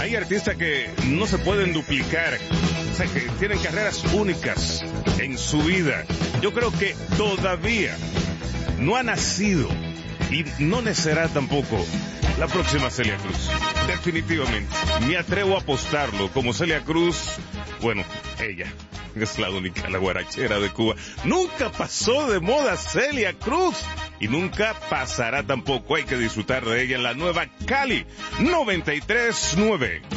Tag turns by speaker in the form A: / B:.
A: Hay artistas que no se pueden duplicar, o sea, que tienen carreras únicas en su vida. Yo creo que todavía no ha nacido y no nacerá tampoco la próxima Celia Cruz. Definitivamente, me atrevo a apostarlo. Como Celia Cruz, bueno, ella es la única, la guarachera de Cuba. Nunca pasó de moda Celia Cruz y nunca pasará tampoco. Hay que disfrutar de ella en la nueva Cali 93.9.